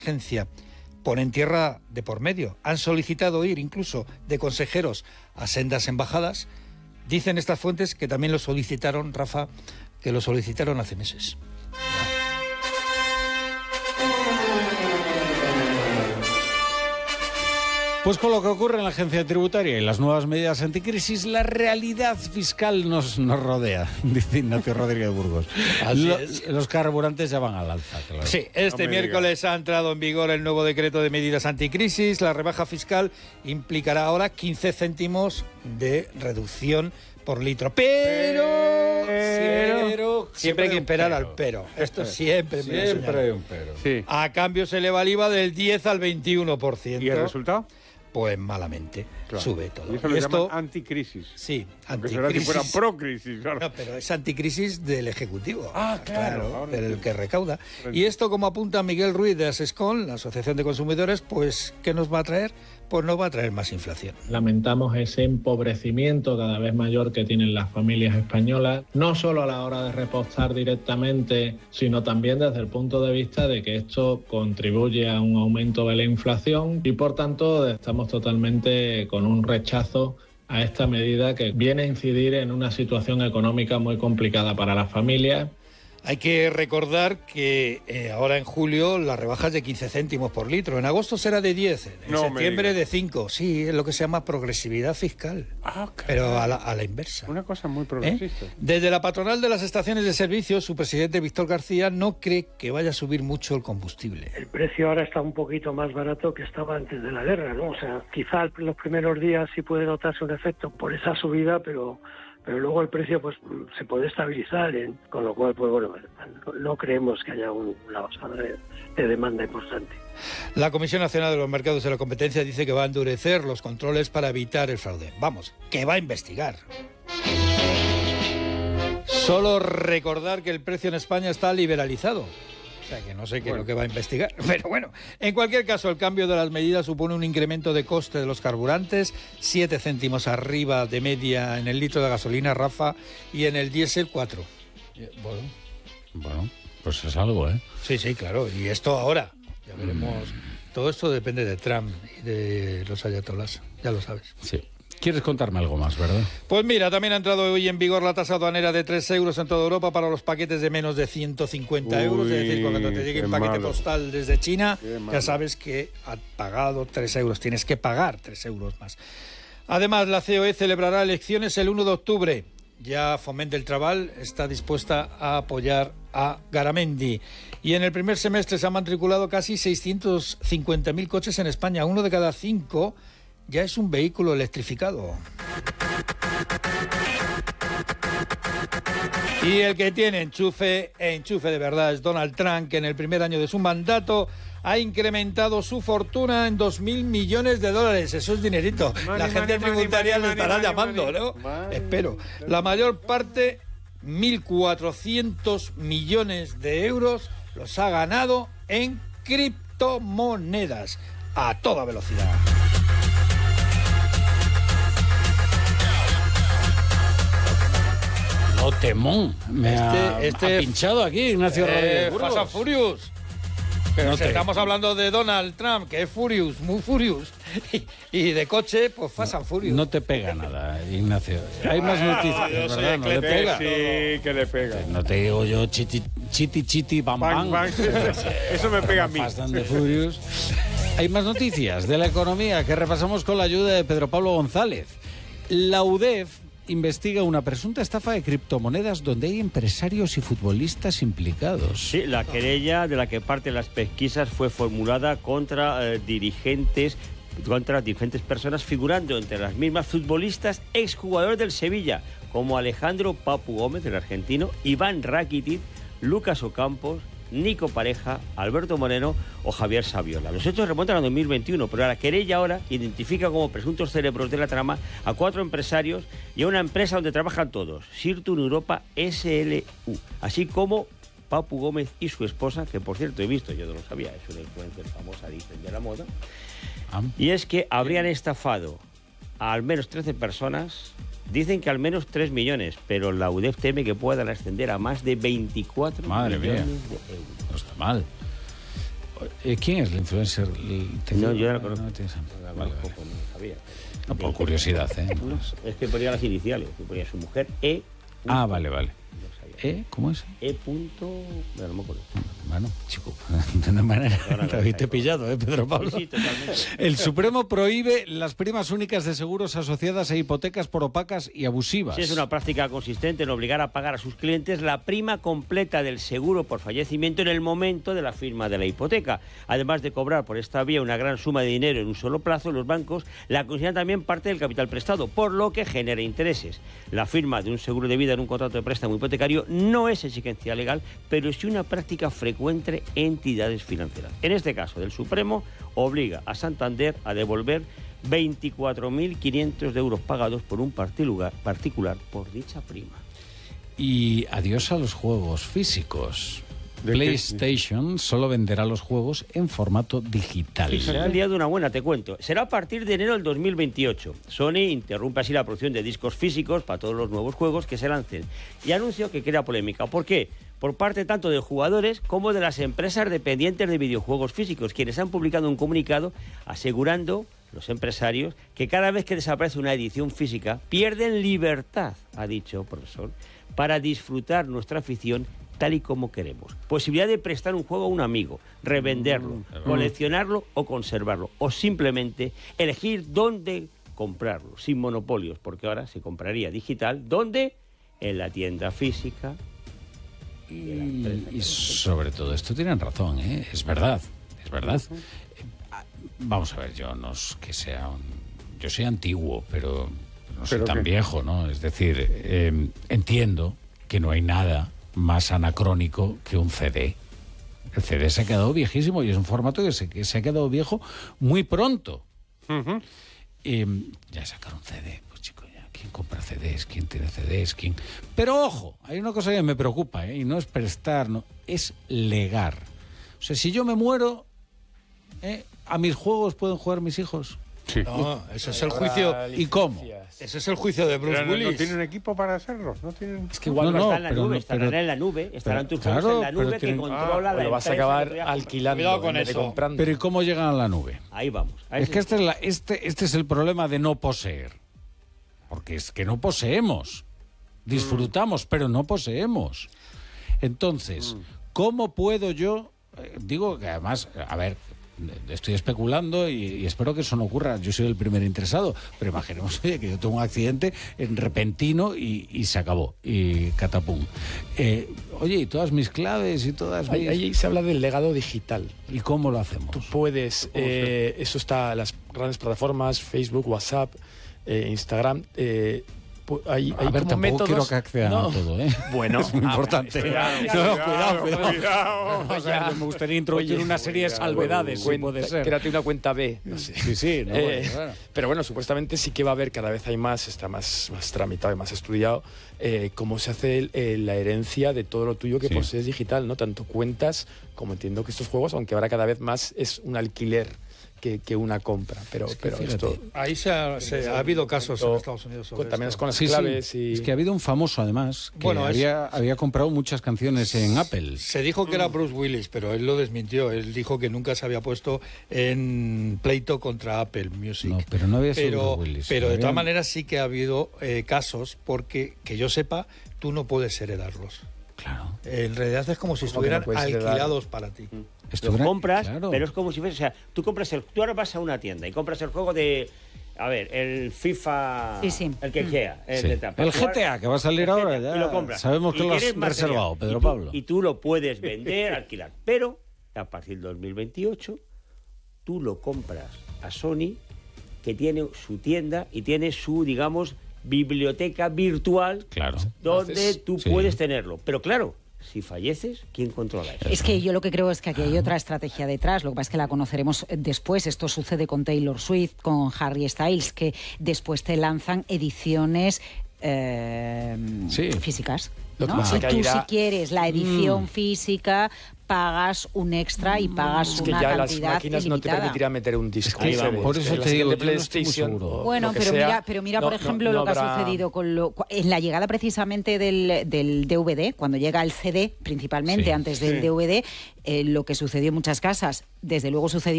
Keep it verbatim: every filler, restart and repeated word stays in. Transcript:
agencia ponen tierra de por medio. Han solicitado ir incluso de consejeros a sendas embajadas. Dicen estas fuentes que también lo solicitaron, Rafa, que lo solicitaron hace meses. Pues con lo que ocurre en la agencia tributaria y las nuevas medidas anticrisis, la realidad fiscal nos, nos rodea, dice Ignacio Rodríguez Burgos. Lo, los carburantes ya van al alza. Claro. Sí, este no miércoles diga. Ha entrado en vigor el nuevo decreto de medidas anticrisis. La rebaja fiscal implicará ahora quince céntimos de reducción por litro. Pero, pero, pero siempre, siempre hay que esperar al pero. Esto siempre, siempre hay un pero. Sí. A cambio se eleva el I V A del diez al veintiuno por ciento. ¿Y el resultado? Pues malamente, claro. Sube todo. Y eso lo llaman anticrisis. Sí, anticrisis. Será si fuera procrisis. Claro. No, pero es anticrisis del Ejecutivo. Ah, claro. claro del que recauda. Y esto, como apunta Miguel Ruiz de Asescon, la Asociación de Consumidores, pues, ¿qué nos va a traer? Pues nos va a traer más inflación. Lamentamos ese empobrecimiento cada vez mayor que tienen las familias españolas, no solo a la hora de repostar directamente, sino también desde el punto de vista de que esto contribuye a un aumento de la inflación y, por tanto, estamos totalmente con un rechazo a esta medida que viene a incidir en una situación económica muy complicada para las familias. Hay que recordar que eh, ahora en julio la rebaja es de quince céntimos por litro. En agosto será de diez, en no septiembre de cinco. Sí, es lo que se llama progresividad fiscal. Ah, pero a la, a la inversa. Una cosa muy progresista. ¿Eh? Desde la patronal de las estaciones de servicio, su presidente Víctor García no cree que vaya a subir mucho el combustible. El precio ahora está un poquito más barato que estaba antes de la guerra, ¿no? O sea, quizá los primeros días sí puede notarse un efecto por esa subida, pero... pero luego el precio pues se puede estabilizar, ¿eh? Con lo cual, pues bueno, no creemos que haya un, una bajada de, de demanda importante. La Comisión Nacional de los Mercados de la Competencia dice que va a endurecer los controles para evitar el fraude. Vamos, que va a investigar. Solo recordar que el precio en España está liberalizado. O sea, que no sé qué bueno. es lo que va a investigar. Pero bueno, en cualquier caso, el cambio de las medidas supone un incremento de coste de los carburantes, siete céntimos arriba de media en el litro de gasolina, Rafa, y en el diésel cuatro. Bueno, bueno, pues es algo, ¿eh? Sí, sí, claro. Y esto ahora, ya veremos. Mm. Todo esto depende de Trump y de los ayatolás, ya lo sabes. Sí. ¿Quieres contarme algo más, verdad? Pues mira, también ha entrado hoy en vigor la tasa aduanera de tres euros en toda Europa para los paquetes de menos de ciento cincuenta Uy, euros. Es decir, cuando te llegue un paquete malo. postal desde China, ya sabes que ha pagado tres euros. Tienes que pagar tres euros más. Además, la C O E celebrará elecciones el uno de octubre. Ya Foment del Treball está dispuesta a apoyar a Garamendi. Y en el primer semestre se han matriculado casi seiscientos cincuenta mil coches en España. Uno de cada cinco ya es un vehículo electrificado. Y el que tiene enchufe, enchufe de verdad, es Donald Trump, que en el primer año de su mandato ha incrementado su fortuna en dos mil millones de dólares. Eso es dinerito. Money, La agencia money, tributaria money, le estará money, llamando, money. ¿no? Money. Espero. La mayor parte, mil cuatrocientos millones de euros, los ha ganado en criptomonedas a toda velocidad. Oh, temón. Me este, ha, este ha pinchado aquí Ignacio eh, Rodríguez. Fast and Furious. Pero no si te... estamos hablando de Donald Trump, que es Furious, muy Furious. Y, y de coche, pues Fast and Furious. No te pega nada, Ignacio. Hay más noticias, ah, ¿verdad? No le pega. Sí, que le pega. No te digo yo chiti, chiti, chiti, bam, bam. bam. Eso me pega a mí. Fast and the Furious. Hay más noticias de la economía que repasamos con la ayuda de Pedro Pablo González. La U D E F investiga una presunta estafa de criptomonedas donde hay empresarios y futbolistas implicados. Sí, la querella de la que parte las pesquisas fue formulada contra eh, dirigentes, contra diferentes personas, figurando entre las mismas futbolistas exjugadores del Sevilla, como Alejandro Papu Gómez, el argentino, Iván Rakitic, Lucas Ocampos, Nico Pareja, Alberto Moreno o Javier Saviola. Los hechos remontan a dos mil veintiuno, pero la querella ahora identifica como presuntos cerebros de la trama a cuatro empresarios y a una empresa donde trabajan todos, Sirtun Europa S L U, así como Papu Gómez y su esposa, que por cierto he visto, yo no lo sabía, es una influencer famosa, dicen, de la moda, ah. y es que habrían estafado a al menos trece personas. Dicen que al menos tres millones, pero la U D E F teme que puedan ascender a más de veinticuatro Madre millones mía. de euros. No está mal. Eh, ¿Quién es el influencer? ¿Te No, digo? yo no la conozco. No, tienes- La vale, conozco, vale. pues no sabía. No, por curiosidad, ¿eh? No, es que ponía las iniciales, que ponía su mujer E. Ah, vale, vale. No sabía. ¿Eh? ¿Cómo es? E. Punto. Bueno, no me acuerdo. Bueno, chico, de una manera te habéis pillado, ¿eh, Pedro Pablo? Sí, sí, totalmente. El Supremo prohíbe las primas únicas de seguros asociadas a hipotecas por opacas y abusivas. Sí, es una práctica consistente en obligar a pagar a sus clientes la prima completa del seguro por fallecimiento en el momento de la firma de la hipoteca. Además de cobrar por esta vía una gran suma de dinero en un solo plazo, los bancos la consideran también parte del capital prestado, por lo que genera intereses. La firma de un seguro de vida en un contrato de préstamo hipotecario no es exigencia legal, pero sí una práctica frecuente entre entidades financieras. En este caso, el Supremo obliga a Santander a devolver veinticuatro mil quinientos euros pagados por un particular, particular por dicha prima. Y adiós a los juegos físicos. ¿De PlayStation solo venderá los juegos en formato digital. Se ha liado una buena, te cuento. Será a partir de enero del dos mil veintiocho. Sony interrumpe así la producción de discos físicos para todos los nuevos juegos que se lancen. Y anuncio que crea polémica. ¿Por qué? Por parte tanto de jugadores como de las empresas dependientes de videojuegos físicos, quienes han publicado un comunicado asegurando, los empresarios, que cada vez que desaparece una edición física, pierden libertad, ha dicho profesor, para disfrutar nuestra afición tal y como queremos. Posibilidad de prestar un juego a un amigo, revenderlo, coleccionarlo o conservarlo, o simplemente elegir dónde comprarlo, sin monopolios, porque ahora se compraría digital, ¿dónde? En la tienda física. Y, y sobre todo esto tienen razón, ¿eh? Es verdad, es verdad. Eh, Vamos a ver, yo no es que sea un... Yo soy antiguo, pero no soy ¿Pero tan qué? viejo, ¿no? Es decir, eh, entiendo que no hay nada más anacrónico que un C D. El C D se ha quedado viejísimo y es un formato que se, que se ha quedado viejo muy pronto. Ujú. Eh, ya sacaron C D, pues chico, ya, ¿quién compra C Ds? ¿Quién tiene C Ds? ¿Quién? Pero ojo, hay una cosa que me preocupa, ¿eh? Y no es prestar, no, es legar. O sea, si yo me muero, ¿eh? ¿A mis juegos pueden jugar mis hijos? Sí. No, ese es el juicio. ¿Y cómo? Ese es el juicio de Bruce Pero no, no Willis. tienen equipo para hacerlo. No tienen... Es que igual No, no, no, está en la pero nube, no, estarán pero- en la nube, estarán pero- tus juegos claro, en la pero nube que tienen- controla ah, la lo vas a empresa acabar que te voy a- alquilando Cuidado con en vez de eso. comprando. Pero ¿y cómo llegan a la nube? Ahí vamos. a Es eso que sí. este es, la, este, este es el problema de no poseer. Porque es que no poseemos. Disfrutamos, pero no poseemos. Entonces, ¿cómo puedo yo? eh, Digo que además, a ver, estoy especulando y, y espero que eso no ocurra. Yo soy el primer interesado, pero imaginemos, oye, que yo tengo un accidente en repentino y, y se acabó. Y catapum. Eh, oye, y todas mis claves y todas mis... Ahí, ahí se habla del legado digital. ¿Y cómo lo hacemos? Tú puedes, eh, eso está en las grandes plataformas, Facebook, WhatsApp, eh, Instagram. Eh, pu- hay, hay A ver, como tampoco métodos. quiero que accedan No. a todo, ¿eh? Bueno, es muy ah, importante. cuidado, No, cuidado, cuidado, cuidado. cuidado. O sea, yo me gustaría introducir Oye, una serie de cuidado, salvedades, si Cuenta- puede ser. Créate una cuenta B. No sé. Sí, sí, no, Eh, bueno, bueno. Pero bueno, supuestamente sí que va a haber, cada vez hay más, está más, más tramitado y más estudiado, eh, cómo se hace el- eh, la herencia de todo lo tuyo que Sí. posees digital, ¿no? Tanto cuentas como entiendo que estos juegos, aunque ahora cada vez más es un alquiler que, que una compra. Pero, Es que pero fíjate, esto Ahí se ha, se- ha habido casos en Estados Unidos sobre con- también es esto. con las Sí, sí. claves y... Es que ha habido un famoso, además, que Bueno, es- había, había comprado muchas canciones en Apple. Se dijo que era Mm. Bruce Willis, pero él lo desmintió. Él dijo que nunca se había puesto en pleito contra Apple Music. No, pero no había sido pero, Bruce Willis. pero de Había- todas maneras sí que ha habido eh, casos porque, que yo sepa, tú no puedes heredarlos. Claro. En realidad es como si ¿Cómo que no estuvieran puedes heredar? alquilados para ti. Esto Los era- compras, claro. pero es como si fuese, o sea, tú compras el, tú ahora vas a una tienda y compras el juego de, a ver, el FIFA, Sí, sí. el que sea, el, Sí. de tal, para El jugar- G T A, que va a salir el ahora, G T A, ya y lo compras. sabemos que Y lo has tienes material, reservado, Pedro y tú- Pablo. Y tú lo puedes vender, alquilar, pero a partir del dos mil veintiocho tú lo compras a Sony, que tiene su tienda y tiene su, digamos, biblioteca virtual, Claro. donde Haces- tú sí. puedes tenerlo. Pero claro, si falleces, ¿quién controla eso? Es que yo lo que creo es que aquí hay otra estrategia detrás, lo que pasa es que la conoceremos después. Esto sucede con Taylor Swift, con Harry Styles, que después te lanzan ediciones eh, Sí. físicas. Lo que ¿no? pasa Y que tú, ahí si era- quieres la edición Mm. física, pagas un extra y pagas Es que una ya las cantidad máquinas no te ilimitada. permitirán meter un disco. Ahí U S B. vamos. Por eso En la te digo, siguiente yo no estoy muy PlayStation seguro. o Bueno, lo que pero sea, mira, pero mira, no- por no- ejemplo, no lo que habrá- ha sucedido con lo, en la llegada precisamente del, del D V D, cuando llega el C D, principalmente Sí. antes del Sí. D V D, eh, lo que sucedió en muchas casas, desde luego sucedió